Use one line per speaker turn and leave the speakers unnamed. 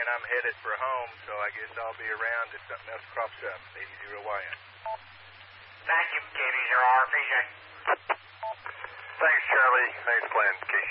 and I'm headed for home, so I guess I'll be around if something else crops up. 80YN.
Thank you, KV0R, PJ.
Thanks, Charlie. Thanks, Glenn.